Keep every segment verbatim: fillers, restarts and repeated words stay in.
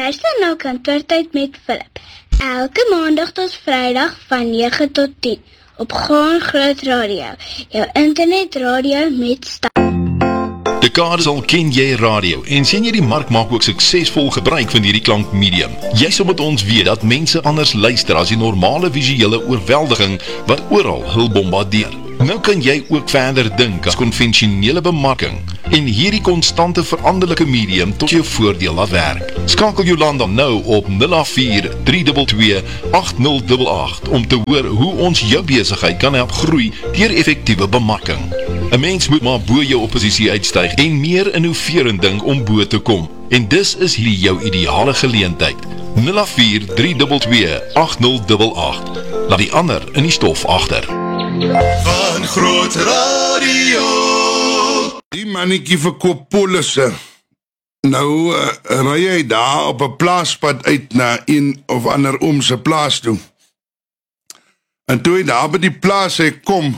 Luister nou Kantoortyd met Philip. Elke maandag tot vrydag van nege tot tien op Gewoon Groot Radio. Jou internetradio met styl. Dekades al ken jy radio en sien jy die mark maak ook suksesvol gebruik van hierdie klankmedium. Jy sal met ons weet dat mense anders luister as die normale visuele oorweldiging wat oral hul bombardeer. Nou kan jy ook verder dink as konvensionele bemarking en hierdie konstante veranderlike medium tot jou voordeel laat werk. Skakel Jolanda nou op nul vier drie twee twee agt nul agt agt om te hoor hoe ons jou besigheid kan help groei deur effektiewe bemarking. 'n Mens moet maar bo jou opposisie uitstyg en meer innoverend dink om bo te kom. En dis is hier jou ideale geleentheid. nul vier drie twee twee agt nul agt agt. Laat die ander in die stof agter. Van Groot Radio. Die mannetjie verkoop polisse. Nou uh, ry hy daar op 'n plaaspad uit na een of ander oom se plaas toe. En toe hy daar by die plaas hy kom,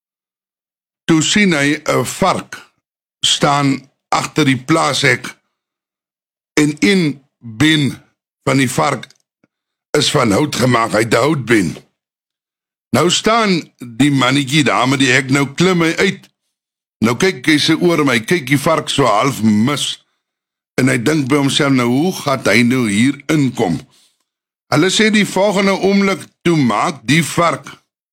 toe sien hy 'n vark staan agter die plaashek en een been van die vark is van hout gemaak, hy het 'n houtbeen. Nou staan die mannetjie daar met die hek, nou klim hy uit. Nou kyk hy sy oor my, kyk die vark so half mis. En hy dink by homself, nou hoe gaat hy nou hier inkom? Hulle sê die volgende oomblik, toe maak die vark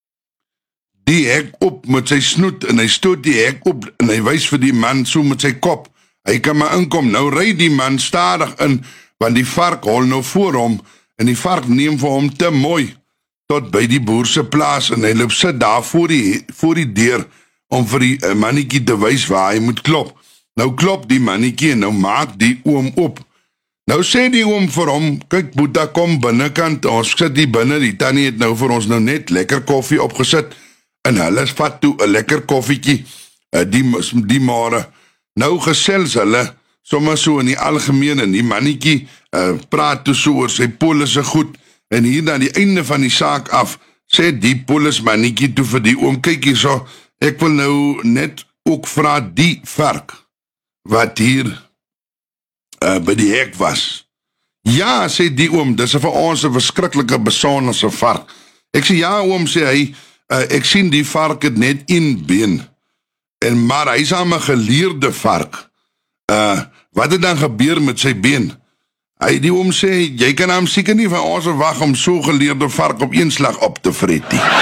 die hek op met sy snoet en hy stoot die hek op en hy wys vir die man so met sy kop. Hy kan maar inkom. Nou ry die man stadig in, want die vark hol nou voor hom en die vark neem vir hom te mooi tot by die boer se plaas en hy loop sit daar voor die, voor die deur om vir die uh, mannetjie te wys waar hy moet klop. Nou klop die mannetjie en nou maak die oom op. Nou sê die oom vir hom, kyk Boeta, kom binnekant, ons sit hier binne, die tannie het nou vir ons nou net lekker koffie opgesit en hulle vat toe 'n lekker koffietjie uh, die, die môre. Nou gesels hulle sommer so in die algemeen en die mannetjie uh, praat toe so oor sy polisse goed. En hier na die einde van die saak af, sê die polis mannetjie toe vir die oom, kyk hier so, ek wil nou net ook vra die vark, wat hier uh, by die hek was. Ja, sê die oom, dis vir ons 'n verskriklike besonderse vark. Ek sê, ja oom, sê hy, uh, ek sien die vark het net een been, en maar hy is aan 'n geleerde vark. Uh, wat het dan gebeur met sy been? Hy die oom sê, jy kan hom seker nie van ons wag om so geleerde vark op een slag op te vreet nie.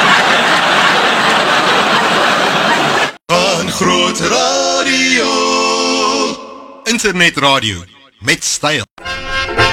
Van Groot Radio. Internetradio met styl.